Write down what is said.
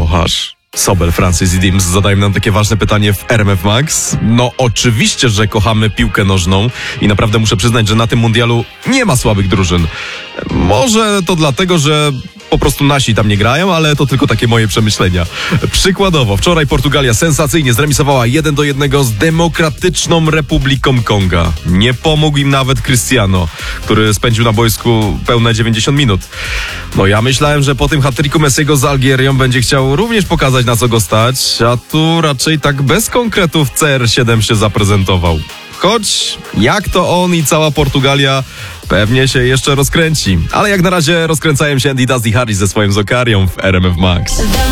kochasz? Sobel, Francis i Dims zadają nam takie ważne pytanie w RMF Max. No oczywiście, że kochamy piłkę nożną i naprawdę muszę przyznać, że na tym mundialu nie ma słabych drużyn. Może to dlatego, że po prostu nasi tam nie grają, ale to tylko takie moje przemyślenia. Przykładowo, wczoraj Portugalia sensacyjnie zremisowała 1-1 z Demokratyczną Republiką Konga. Nie pomógł im nawet Cristiano, który spędził na boisku pełne 90 minut. No ja myślałem, że po tym hat-tricku Messiego z Algierią będzie chciał również pokazać, na co go stać, a tu raczej tak bez konkretów CR7 się zaprezentował. Choć jak to on i cała Portugalia pewnie się jeszcze rozkręci. Ale jak na razie rozkręcają się Andy Dazzy Harris ze swoim Zokarią w RMF Max.